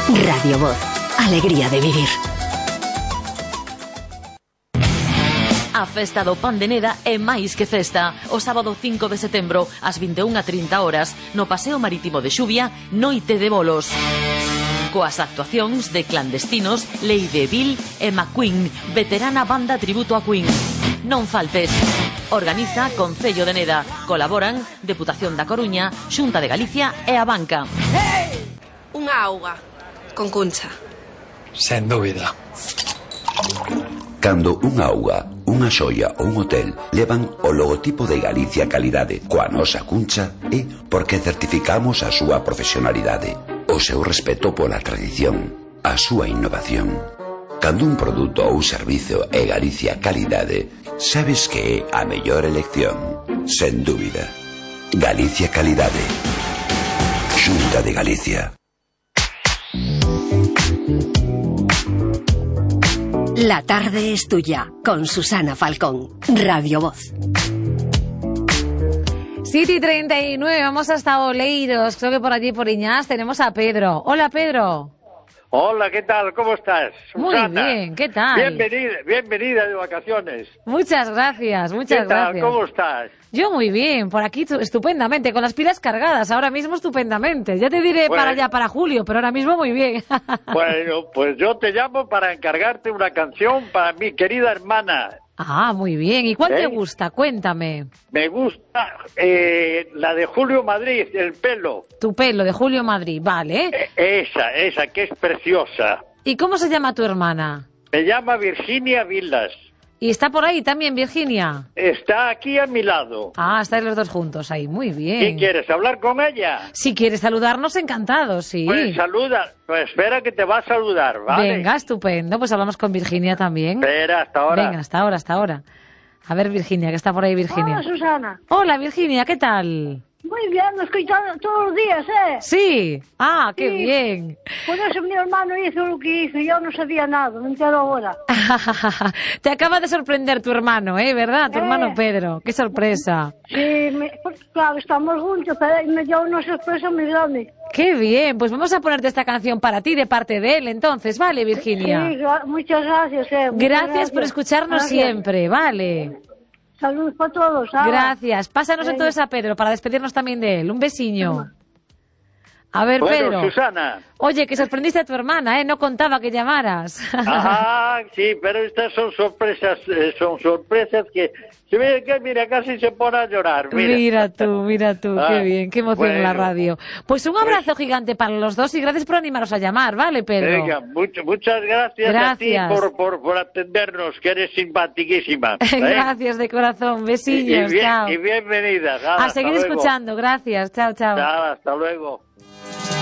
Radio Voz. Alegría de vivir. A festa do Pan de Neda é máis que festa. O sábado 5 de setembro, ás 21:30 horas, no Paseo Marítimo de Xuvia, Noite de Bolos. Coas actuacións de Clandestinos, Lady Bill e McQueen, veterana banda tributo a Queen. Non faltes. Organiza Concello de Neda. Colaboran Deputación da Coruña, Xunta de Galicia e a Banca. Hey! Unha auga con Cuncha. Sen dúbida. Cando unha auga, unha xoia ou un hotel levan o logotipo de Galicia Calidade coa nosa Cuncha, é porque certificamos a súa profesionalidade, o seu respeto pola tradición, a súa innovación. Cando un produto ou servizo é Galicia Calidade, sabes que é a mellor elección, sen dúbida. Galicia Calidade. Xunta de Galicia. La tarde es tuya, con Susana Falcón. Radio Voz. 7:39, vamos hasta Oleiros. Creo que por allí, por Iñás, tenemos a Pedro. Hola, Pedro. Hola, ¿qué tal? ¿Cómo estás, Susana? Muy bien, ¿qué tal? Bienvenida de vacaciones. Muchas gracias, muchas gracias. ¿Qué tal? ¿Cómo estás? Yo muy bien, por aquí estupendamente, con las pilas cargadas, ahora mismo estupendamente. Ya te diré para allá, para julio, pero ahora mismo muy bien. Bueno, pues yo te llamo para encargarte una canción para mi querida hermana. Ah, muy bien. ¿Y cuál te gusta? Cuéntame. Me gusta la de Julio Madrid, El pelo. Tu pelo, de Julio Madrid, vale. Esa, que es preciosa. ¿Y cómo se llama tu hermana? Se llama Virginia Vilas. ¿Y está por ahí también, Virginia? Está aquí a mi lado. Ah, estáis los dos juntos ahí, muy bien. ¿Qué quieres, hablar con ella? Si quieres saludarnos, encantados, sí. Pues saluda, pues espera que te va a saludar, ¿vale? Venga, estupendo, pues hablamos con Virginia también. Espera, hasta ahora. Venga, hasta ahora. A ver, Virginia, que está por ahí, Virginia. Hola, Susana. Hola, Virginia, ¿qué tal? Muy bien, lo escucho todos los días, ¿eh? Sí, qué bien. Por eso mi hermano hizo lo que hizo, yo no sabía nada, me entero ahora. Te acaba de sorprender tu hermano, ¿verdad? Tu hermano Pedro, qué sorpresa. Sí, claro, estamos juntos, pero me dio una sorpresa muy grande. Qué bien, pues vamos a ponerte esta canción para ti de parte de él, entonces, ¿vale, Virginia? Sí, muchas gracias, Gracias por escucharnos siempre, ¿vale? Saludos para todos. Gracias. Pásanos entonces a Pedro para despedirnos también de él. Un besiño. A ver, bueno, Pedro. Susana. Oye, que sorprendiste a tu hermana, No contaba que llamaras. Ajá, sí, pero estas son sorpresas que... Mira, casi se pone a llorar. Mira tú, qué bien, qué emoción en la radio. Pues un abrazo gigante para los dos y gracias por animaros a llamar, ¿vale, Pedro? Venga, muchas gracias a ti por atendernos, que eres simpaticísima. Gracias de corazón, besillos, chao. Y bienvenida. Nada, a seguir escuchando, gracias, chao. Nada, hasta luego.